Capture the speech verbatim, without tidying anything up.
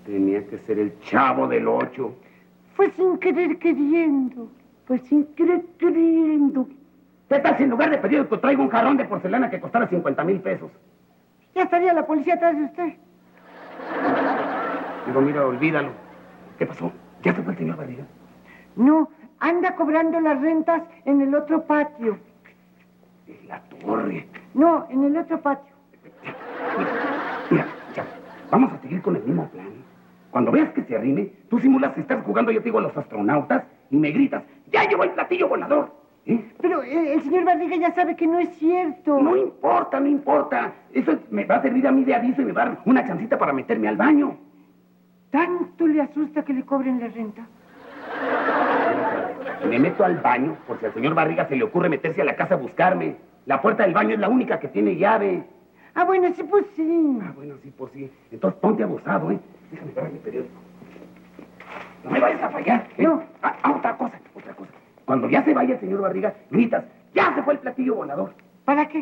Tenía que ser el Chavo del Ocho. Fue sin querer queriendo. Fue sin querer queriendo. ¿Qué tal si en lugar de periódico traigo un jarrón de porcelana que costara cincuenta mil pesos? Ya estaría la policía atrás de usted. Digo, mira, olvídalo. ¿Qué pasó? ¿Ya se fue el señor Barriga? No, anda cobrando las rentas en el otro patio. En la torre. No, en el otro patio. Mira, mira, ya, vamos a seguir con el mismo plan. Cuando veas que se arrime, tú simulas que estás jugando, yo te digo, a los astronautas y me gritas, ¡ya llegó el platillo volador! ¿Eh? Pero eh, el señor Barriga ya sabe que no es cierto. No importa, no importa. Eso me va a servir a mí de aviso y me va a dar una chancita para meterme al baño. ¿Tanto le asusta que le cobren la renta? Me meto al baño por si al señor Barriga se le ocurre meterse a la casa a buscarme. La puerta del baño es la única que tiene llave. Ah, bueno, sí, pues sí. Ah, bueno, sí, pues sí. Entonces ponte abusado, ¿eh? Déjame ver mi periódico. No me vayas a fallar, ¿eh? No. Ah, ah, otra cosa, otra cosa. Cuando ya se vaya el señor Barriga, gritas, ¡ya se fue el platillo volador! ¿Para qué?